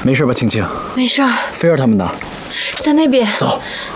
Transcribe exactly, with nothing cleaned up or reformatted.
没事吧，青青？ 没事儿。 菲儿他们呢？ 在那边。 走。